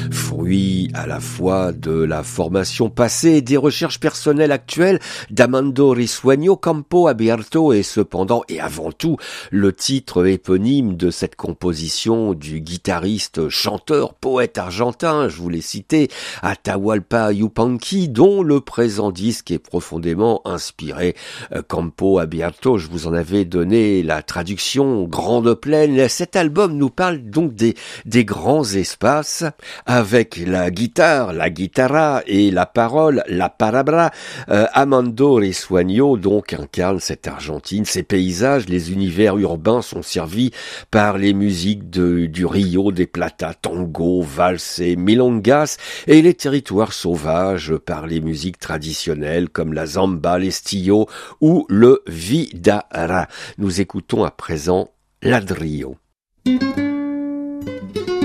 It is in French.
fruit à la fois de la formation passée et des recherches personnelles actuelles d'Amando Risueño. Campo Abierto est cependant et avant tout le titre éponyme de cette composition du guitariste, chanteur, poète argentin, je vous l'ai cité, Atahualpa Yupanqui, dont le présent disque est profondément inspiré. Campo Abierto, je vous en avais donné la traduction, grande plaine. Cet album nous parle donc des grands espaces, avec la guitare, la guitarra et la parole, la palabra. Amando Risueño donc incarne cette Argentine, ses paysages, les univers urbains sont servis par les musiques du Rio de Plata, tango, valses et milongas, et les territoires sauvages par les musiques traditionnelles comme la zamba, l'estillo ou le vidara. Nous écoutons à présent Ladrillo.